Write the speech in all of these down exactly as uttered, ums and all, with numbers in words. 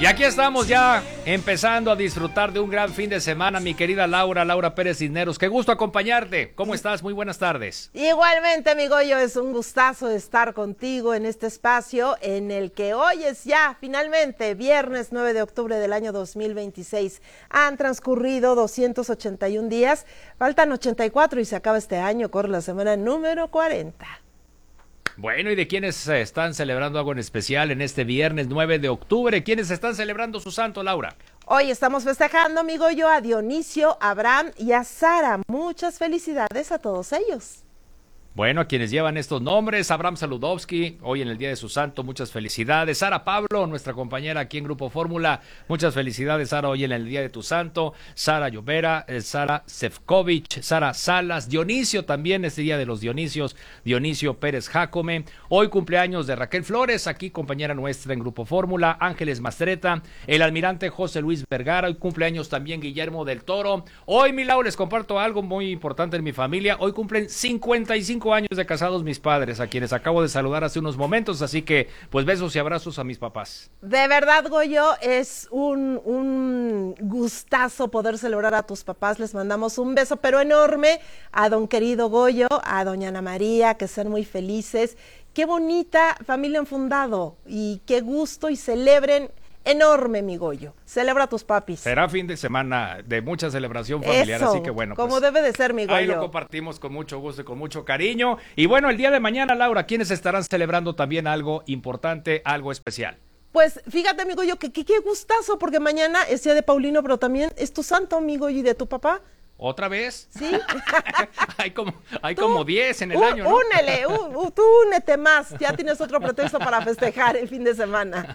Y aquí estamos ya empezando a disfrutar de un gran fin de semana, mi querida Laura, Laura Pérez Cisneros. Qué gusto acompañarte. ¿Cómo estás? Muy buenas tardes. Igualmente, mi Goyo, es un gustazo estar contigo en este espacio en el que hoy es ya finalmente viernes nueve de octubre del año dos mil veintiséis. Han transcurrido doscientos ochenta y un días, faltan ochenta y cuatro y se acaba este año, corre la semana número cuarenta. Bueno, ¿y de quiénes están celebrando algo en especial en este viernes nueve de octubre? ¿Quiénes están celebrando su santo, Laura? Hoy estamos festejando, amigo yo, a Dionisio, a Abraham y a Sara. Muchas felicidades a todos ellos. Bueno, a quienes llevan estos nombres, Abraham Saludowski, hoy en el día de su santo, muchas felicidades. Sara Pablo, nuestra compañera aquí en Grupo Fórmula, muchas felicidades, Sara, hoy en el día de tu santo. Sara Llovera, eh, Sara Sefcovic, Sara Salas, Dionisio también, este día de los Dionisios, Dionisio Pérez Jácome. Hoy cumpleaños de Raquel Flores, aquí compañera nuestra en Grupo Fórmula, Ángeles Mastreta, el almirante José Luis Vergara, hoy cumpleaños también Guillermo del Toro. Hoy, mi Lau, les comparto algo muy importante en mi familia, hoy cumplen cincuenta y cinco años de casados mis padres, a quienes acabo de saludar hace unos momentos, así que pues besos y abrazos a mis papás. De verdad, Goyo, es un, un gustazo poder celebrar a tus papás, les mandamos un beso pero enorme a don querido Goyo, a doña Ana María, que sean muy felices, qué bonita familia han fundado y qué gusto y celebren. Enorme, mi Goyo. Celebra a tus papis. Será fin de semana de mucha celebración familiar, Eso, así que bueno. como pues, debe de ser, mi Goyo. Ahí lo compartimos con mucho gusto y con mucho cariño. Y bueno, el día de mañana, Laura, ¿quiénes estarán celebrando también algo importante, algo especial? Pues fíjate, mi Goyo, que qué gustazo, porque mañana es día de Paulino, pero también es tu santo, mi Goyo, y de tu papá. ¿Otra vez? Sí. hay como hay tú, como diez en el un, año, ¿no? Únele, un, un, tú únete más, ya tienes otro pretexto para festejar el fin de semana.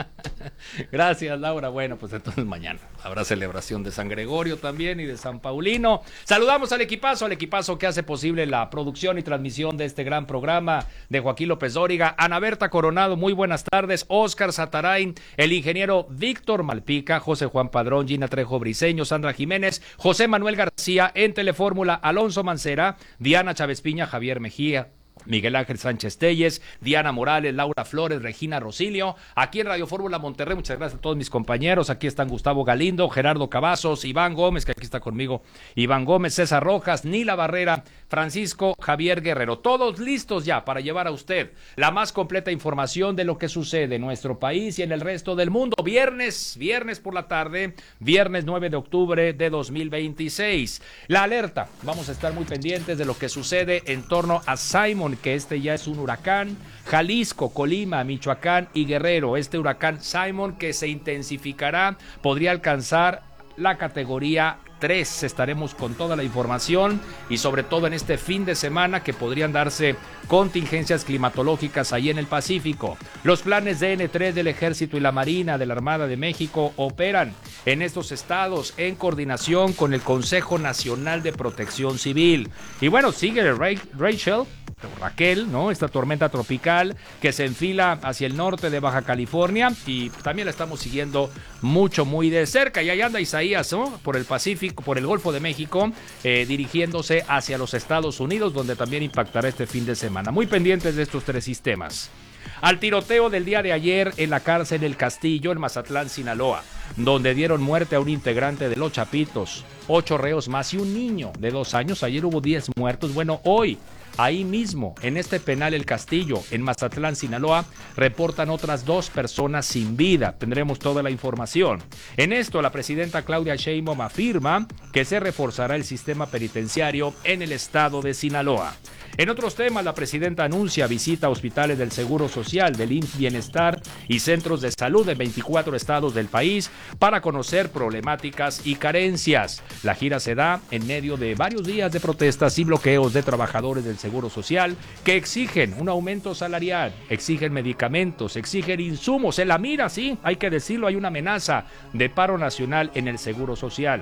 Gracias, Laura. Bueno, pues entonces mañana habrá celebración de San Gregorio también y de San Paulino. Saludamos al equipazo, al equipazo que hace posible la producción y transmisión de este gran programa, de Joaquín López Dóriga, Ana Berta Coronado, muy buenas tardes, Óscar Satarain, el ingeniero Víctor Malpica, José Juan Padrón, Gina Trejo Briceño, Sandra Jiménez, José Manuel García, en Telefórmula, Alonso Mancera, Diana Chávez Piña, Javier Mejía, Miguel Ángel Sánchez Telles, Diana Morales, Laura Flores, Regina Rosilio, aquí en Radio Fórmula Monterrey, muchas gracias a todos mis compañeros, aquí están Gustavo Galindo, Gerardo Cavazos, Iván Gómez, que aquí está conmigo, Iván Gómez, César Rojas, Nila Barrera, Francisco Javier Guerrero, todos listos ya para llevar a usted la más completa información de lo que sucede en nuestro país y en el resto del mundo. Viernes, viernes por la tarde, viernes nueve de octubre de dos mil veintiséis. La alerta, vamos a estar muy pendientes de lo que sucede en torno a Simon, que este ya es un huracán, Jalisco, Colima, Michoacán y Guerrero. Este huracán Simon, que se intensificará, podría alcanzar la categoría tres. Estaremos con toda la información y sobre todo en este fin de semana que podrían darse contingencias climatológicas ahí en el Pacífico. Los planes de N tres del Ejército y la Marina de la Armada de México operan en estos estados en coordinación con el Consejo Nacional de Protección Civil. Y bueno, sigue Rachel, Raquel, ¿no? Esta tormenta tropical que se enfila hacia el norte de Baja California y también la estamos siguiendo mucho, muy de cerca. Y ahí anda Isaías, ¿no? Por el Pacífico, por el Golfo de México, eh, dirigiéndose hacia los Estados Unidos, donde también impactará este fin de semana. Muy pendientes de estos tres sistemas. Al tiroteo del día de ayer en la cárcel El Castillo, en Mazatlán, Sinaloa, donde dieron muerte a un integrante de los Chapitos, ocho reos más y un niño de dos años. Ayer hubo diez muertos. Bueno, hoy, ahí mismo, en este penal El Castillo, en Mazatlán, Sinaloa, reportan otras dos personas sin vida. Tendremos toda la información. En esto, la presidenta Claudia Sheinbaum afirma que se reforzará el sistema penitenciario en el estado de Sinaloa. En otros temas, la presidenta anuncia visita a hospitales del Seguro Social, del I M S S Bienestar y centros de salud de veinticuatro estados del país para conocer problemáticas y carencias. La gira se da en medio de varios días de protestas y bloqueos de trabajadores del Seguro Social que exigen un aumento salarial, exigen medicamentos, exigen insumos. En la mira, sí, hay que decirlo, hay una amenaza de paro nacional en el Seguro Social.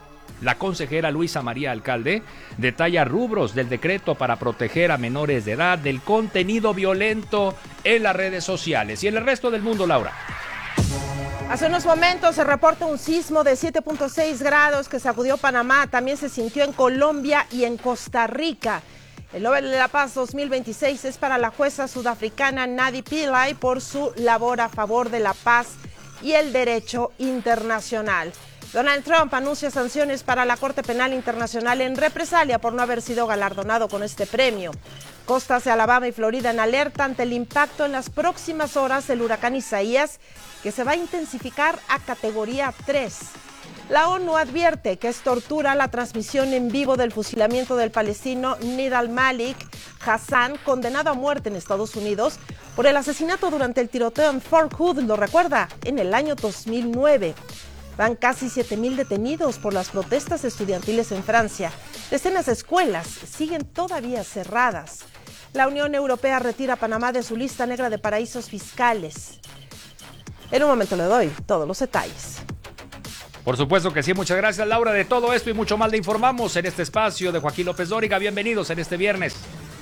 La consejera Luisa María Alcalde detalla rubros del decreto para proteger a menores de edad del contenido violento en las redes sociales. Y en el resto del mundo, Laura. Hace unos momentos se reporta un sismo de siete punto seis grados que sacudió Panamá. También se sintió en Colombia y en Costa Rica. El Nobel de la Paz dos mil veintiséis es para la jueza sudafricana Nadi Pillay por su labor a favor de la paz y el derecho internacional. Donald Trump anuncia sanciones para la Corte Penal Internacional en represalia por no haber sido galardonado con este premio. Costas de Alabama y Florida en alerta ante el impacto en las próximas horas del huracán Isaías, que se va a intensificar a categoría tres. La ONU advierte que es tortura la transmisión en vivo del fusilamiento del palestino Nid al-Malik Hassan, condenado a muerte en Estados Unidos por el asesinato durante el tiroteo en Fort Hood, lo recuerda, en el año dos mil nueve. Van casi siete mil detenidos por las protestas estudiantiles en Francia. Decenas de escuelas siguen todavía cerradas. La Unión Europea retira a Panamá de su lista negra de paraísos fiscales. En un momento le doy todos los detalles. Por supuesto que sí, muchas gracias, Laura. De todo esto y mucho más le informamos en este espacio de Joaquín López Dóriga. Bienvenidos en este viernes.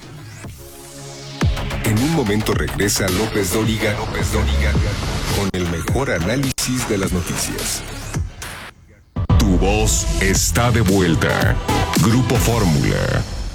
En un momento regresa López Dóriga, López Dóriga con el mejor análisis de las noticias. Tu voz está de vuelta. Grupo Fórmula.